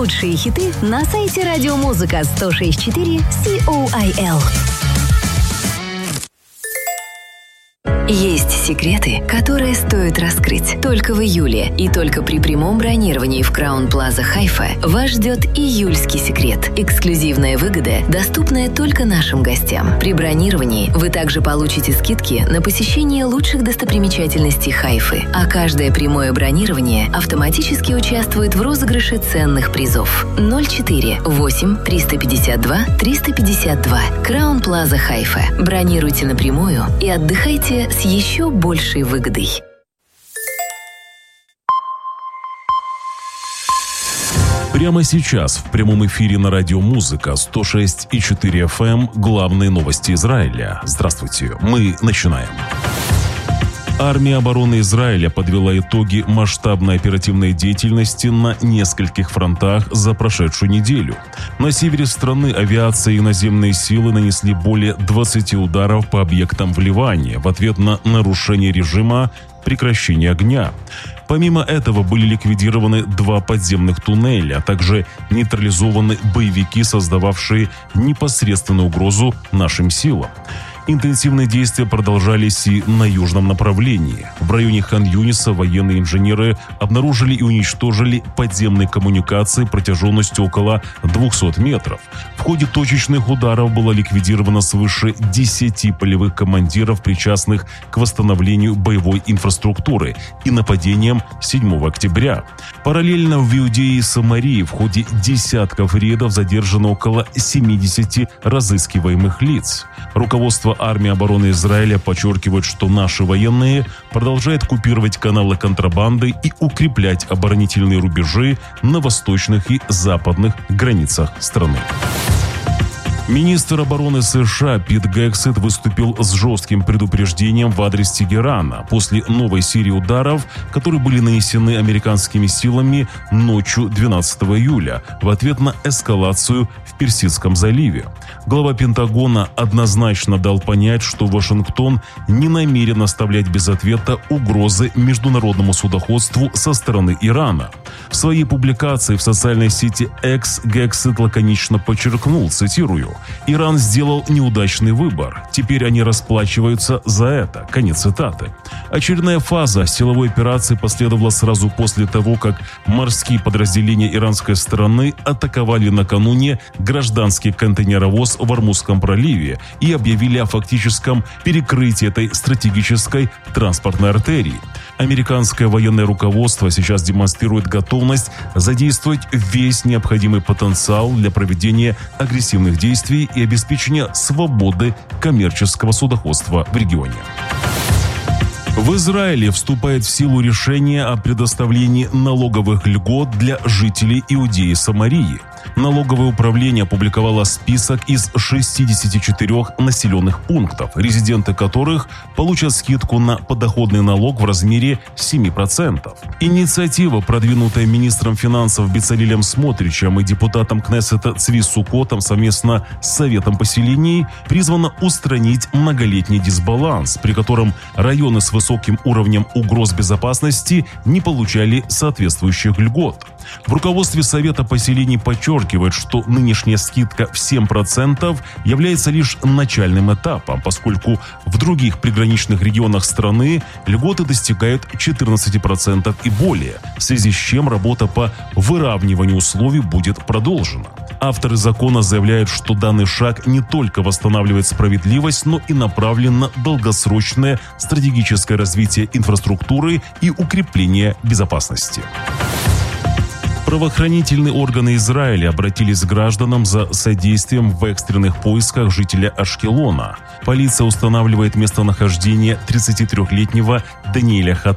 Лучшие хиты на сайте радиомузыка 106.4 COIL. Есть секреты, которые стоит раскрыть. Только в июле и только при прямом бронировании в Краун Плаза Хайфа вас ждет июльский секрет. Эксклюзивная выгода, доступная только нашим гостям. При бронировании вы также получите скидки на посещение лучших достопримечательностей Хайфы, а каждое прямое бронирование автоматически участвует в розыгрыше ценных призов. 04 8 352 352. Краун Плаза Хайфа. Бронируйте напрямую и отдыхайте с еще большей выгодой. Прямо сейчас в прямом эфире на радио «Музыка» 106,4 FM главные новости Израиля. Здравствуйте, мы начинаем. Армия обороны Израиля подвела итоги масштабной оперативной деятельности на нескольких фронтах за прошедшую неделю. На севере страны авиация и наземные силы нанесли более 20 ударов по объектам в Ливане в ответ на нарушение режима прекращения огня. Помимо этого были ликвидированы 2 подземных туннеля, а также нейтрализованы боевики, создававшие непосредственную угрозу нашим силам. Интенсивные действия продолжались и на южном направлении. В районе Хан-Юниса военные инженеры обнаружили и уничтожили подземные коммуникации протяженностью около 200 метров. В ходе точечных ударов было ликвидировано свыше 10 полевых командиров, причастных к восстановлению боевой инфраструктуры и нападениям 7 октября. Параллельно в Иудее и Самарии в ходе десятков рейдов задержано около 70 разыскиваемых лиц. Руководство армии обороны Израиля подчеркивает, что наши военные продолжают купировать каналы контрабанды и укреплять оборонительные рубежи на восточных и западных границах страны. Министр обороны США Пит Гексет выступил с жестким предупреждением в адрес Тегерана после новой серии ударов, которые были нанесены американскими силами ночью 12 июля в ответ на эскалацию в Персидском заливе. Глава Пентагона однозначно дал понять, что Вашингтон не намерен оставлять без ответа угрозы международному судоходству со стороны Ирана. В своей публикации в социальной сети X Гексет лаконично подчеркнул, цитирую: «Иран сделал неудачный выбор. Теперь они расплачиваются за это». Конец цитаты. Очередная фаза силовой операции последовала сразу после того, как морские подразделения иранской стороны атаковали накануне гражданский контейнеровоз в Ормузском проливе и объявили о фактическом перекрытии этой стратегической транспортной артерии. Американское военное руководство сейчас демонстрирует готовность задействовать весь необходимый потенциал для проведения агрессивных действий и обеспечения свободы коммерческого судоходства в регионе. В Израиле вступает в силу решение о предоставлении налоговых льгот для жителей Иудеи и Самарии. Налоговое управление опубликовало список из 64 населенных пунктов, резиденты которых получат скидку на подоходный налог в размере 7%. Инициатива, продвинутая министром финансов Бецалелем Смотричем и депутатом Кнессета Цви Сукотом совместно с Советом поселений, призвана устранить многолетний дисбаланс, при котором районы с высоким уровнем угроз безопасности не получали соответствующих льгот. В руководстве Совета поселений подчеркивают, что нынешняя скидка в 7% является лишь начальным этапом, поскольку в других приграничных регионах страны льготы достигают 14% и более, в связи с чем работа по выравниванию условий будет продолжена. Авторы закона заявляют, что данный шаг не только восстанавливает справедливость, но и направлен на долгосрочное стратегическое развитие инфраструктуры и укрепление безопасности. Правоохранительные органы Израиля обратились к гражданам за содействием в экстренных поисках жителя Ашкелона. Полиция устанавливает местонахождение 33-летнего Даниэля Хатана,